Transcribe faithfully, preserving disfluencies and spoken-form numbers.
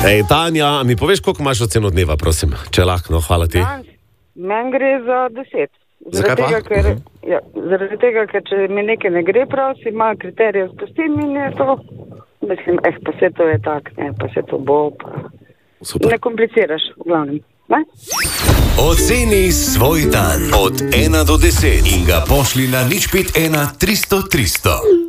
Ej, Tanja, mi poveš, koliko imaš oceno dneva, prosim, če lahko, no, hvala ti. Meni gre za deset. Zakaj pa? Tega, ker, ja, zaradi tega, ker če mi nekaj ne gre prav, si ima kriterije spustim in je to, mislim, eh, pa se to je tak, ne, pa se to bo, pa Super. Ne kompliciraš, v glavnem, ne? Oceni svoj dan od ena do deset in ga pošli na nič pet ena tristo tristo.